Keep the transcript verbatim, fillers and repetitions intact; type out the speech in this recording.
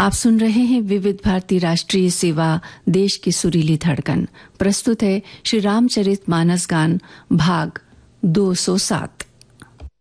आप सुन रहे हैं विविध भारती राष्ट्रीय सेवा, देश की सुरीली धड़कन। प्रस्तुत है श्री रामचरित मानस गान भाग दो सौ सात।